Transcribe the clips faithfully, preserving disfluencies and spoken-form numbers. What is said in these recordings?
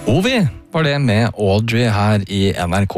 Ovi var det med Audrey her i N R K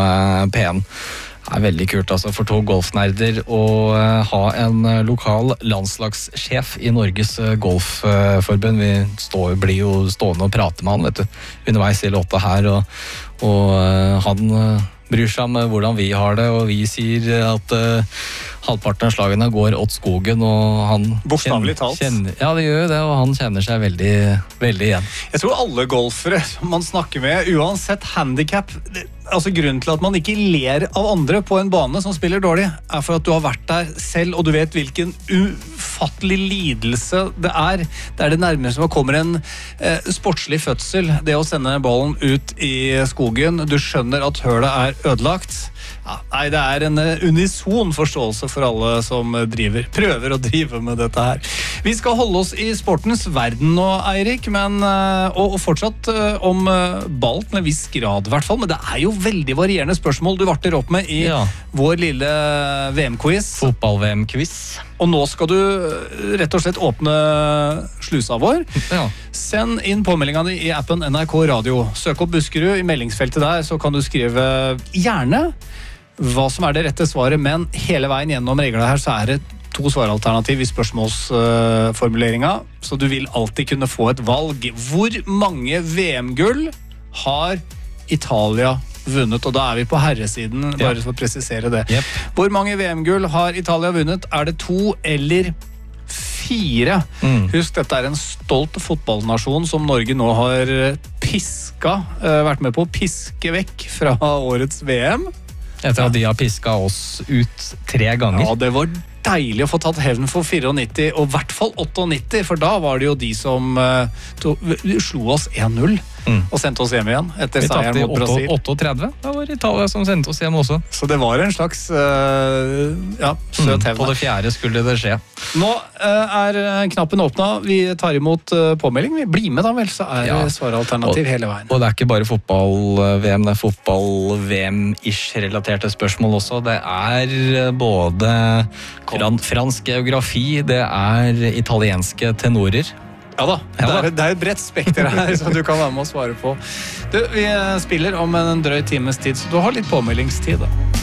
P en. Det er veldig kult altså, for to golfnerder å ha en lokal landslagssjef i Norges golfforbund. Vi står, blir jo stående og prate med han vet du, underveis i låta her, og, og han bryr seg om hvordan vi har det, og vi sier at uh, halvparten av slagene går åt skogen, og han bokstavelig talt. Kjenner, ja, det gjør det, og han kjenner seg veldig, veldig igjen. Jeg tror alle golfere som man snakker med, uansett handicap, altså grunnen til at man ikke ler av andre på en bane som spiller dårlig, er for at du har vært der selv, og du vet hvilken ufattelig lidelse det er. Det er det nærmeste man kommer en eh, sportslig fødsel, det å sende ballen ut i skogen. Du skjønner at hølet er ødelagt. Ja, nei, det er en unison forståelse for alle som driver, prøver å drive med dette her. Vi skal holde oss i sportens verden nå, Eirik, men, og, og fortsatt om ball til en viss grad i hvert fall, men det er jo veldig varierende spørsmål du varter opp med i ja. vår lille V M-quiz. Fotball-V M-quiz. Og nå skal du rett og slett åpne slusa vår. Ja. Send inn påmeldinga di i appen N R K Radio. Søk opp Buskerud i meldingsfeltet der, så kan du skrive gjerne hva som er det rette svaret, men hele veien gjennom reglene her så er det to svaralternativ i spørsmålsformuleringa, så du vil alltid kunne få et valg. Hvor mange V M-gull har Italia vunnet? Og da er vi på herresiden, bare for å presisere det. Yep. Hvor mange V M-gull har Italia vunnet? Er det to eller fire? Mm. Husk, dette er en stolt fotballnasjon som Norge nå har piska, vært med på å piske vekk fra årets V M. Etter at de har pisket oss ut tre ganger. Ja, det var deilig å få tatt hevn for nittifire, og i hvert fall nittiåtte, for da var det jo de som uh, to, slo oss én null. Mm. Og sendte oss hjem igjen etter seieren mot Brasil. åtteogtretti, da var det Italia som sendte oss hjem også. Så det var en slags uh, ja, søt hevn. Mm, på det fjerde skulle det skje. Nå uh, er knappen åpna. Vi tar imot uh, påmelding. Vi blir med da vel, så er ja. svaralternativ hele veien. Og det er ikke bare fotball-V M, det er fotball-V M-ish-relaterte spørsmål også. Det er både fransk geografi, det er italienske tenorer. Ja da, ja da. Det, er, det er et bredt spekter her som du kan være med å svare på. Du, vi spiller om en drøy times tid, så du har litt påmeldingstid da.